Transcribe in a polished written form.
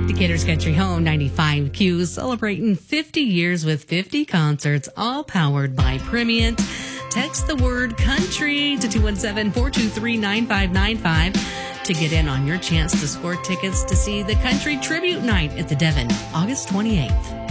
Decatur's Country Home 95Q celebrating 50 years with 50 concerts, all powered by Primient. Text the word country to 217-423-9595 to get in on your chance to score tickets to see the Country Tribute Night at the Devon, August 28th.